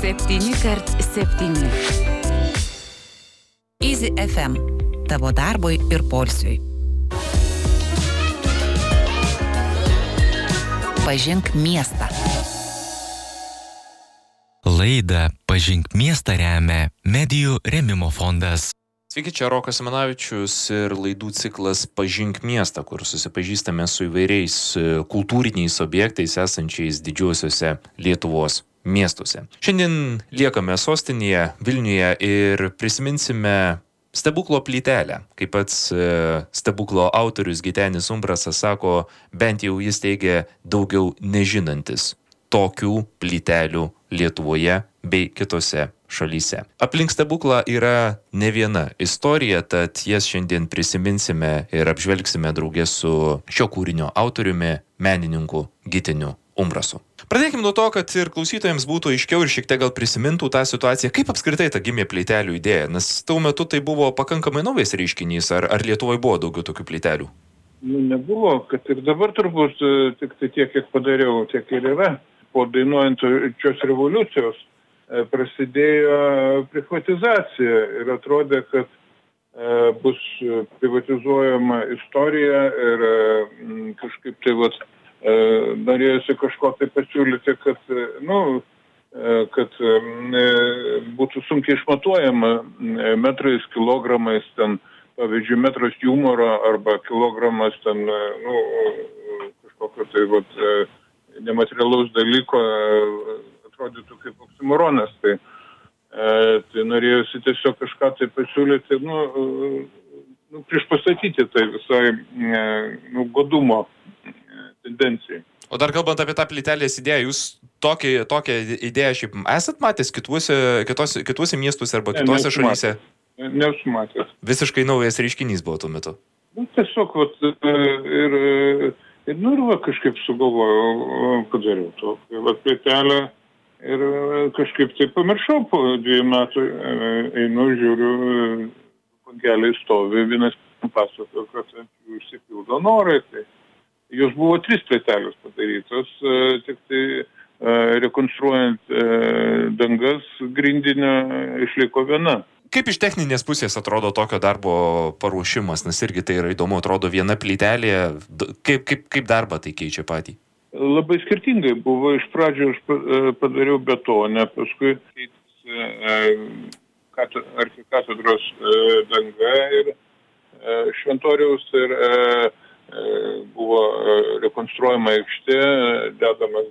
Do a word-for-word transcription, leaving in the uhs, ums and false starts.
septyni kart septyni. Easy F M. Tavo darbui ir poilsiui. Pažink miestą. Laidą Pažink miestą remia Medijų rėmimo fondas. Sveiki, čia Rokas Simanavičius ir laidų ciklas Pažink miestą, kur susipažįstame su įvairiais kultūriniais objektais esančiais didžiuosiuose Lietuvos miestuose. Šiandien liekame sostinėje Vilniuje ir prisiminsime stebuklo plytelę. Kaip pats stebuklo autorius Gitenis Umbrasas sako, bent jau jis teigia daugiau nežinantis tokių plytelių Lietuvoje bei kitose šalyse. Aplink stebuklą yra ne viena istorija, tad jas šiandien prisiminsime ir apžvelgsime drauge su šio kūrinio autoriumi, menininku Giteniu Umbrasu. Pradėkime nuo to, kad ir klausytojams būtų aiškiau ir šiek tiek gal prisimintų tą situaciją, kaip apskritai ta gimė plytelių idėja, nes tuo metu tai buvo pakankamai naujas reiškinys, ar, ar Lietuvoje buvo daugiau tokių plytelių? Nu, nebuvo, kad ir dabar turbūt tik tai tiek, kiek padariau, tiek ir yra. Po dainuojančios revoliucijos prasidėjo privatizacija ir atrodė, kad e, bus privatizuojama istorija ir e, kažkaip tai vat, e, norėjosi kažko tai pasiūlyti, kad, nu, e, kad e, būtų sunkiai išmatuojama e, metrais, kilogramais, ten, pavyzdžiui, metras humoro arba kilogramas ten, e, nu, kažkokio tai vat, e, nematerialaus dalyko e, atrodytų kaip oksimoronas, tai, e, tai norėjusi tiesiog kažką tai pasiūlyti, nu, nu priešpastatyti tai visai e, nu, godumo e, tendencijai. O dar kalbant apie tą plytelės idėją, jūs tokį, tokią idėją šiaip esat matęs kituose, kitose, kituose miestuose arba kitose ne, šalyse? Nesu matęs. Visiškai naujas reiškinys buvo tuo metu. Nu, tiesiog, vat, ir, ir, nu, ir va, kažkaip sugalvojau, padariau to. Vat plytelę ir kažkaip tai pamiršau, po dviejų metų einu, žiūriu, kongeliai stovi, vienas pasakojo, kad jų išsipildo norai. Tai jos buvo trys plytelės padarytos, tik tai rekonstruojant dangas grindinio išliko viena. Kaip iš techninės pusės atrodo tokio darbo paruošimas, nes irgi tai yra įdomu, atrodo viena plytelė, kaip, kaip, kaip darbą tai keičia patį? Labai skirtingai buvo. Iš pradžio aš padariau betonę, paskui arkikatedros danga ir šventoriaus ir buvo rekonstruojama aikštė, dedamas